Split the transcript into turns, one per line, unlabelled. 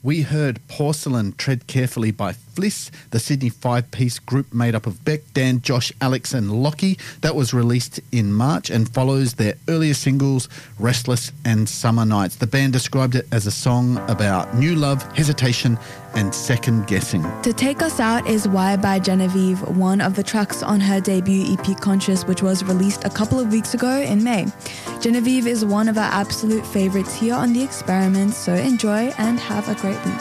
We heard Porcelain Tread Carefully by Fliss, the Sydney five-piece group made up of Beck, Dan, Josh, Alex and Lockie. That was released in March and follows their earlier singles, Restless and Summer Nights. The band described it as a song about new love, hesitation and second-guessing.
To Take Us Out is Why by Genevieve, one of the tracks on her debut EP Conscious, which was released a couple of weeks ago in May. Genevieve is one of our absolute favourites here on The Experiment, so enjoy and have a great week.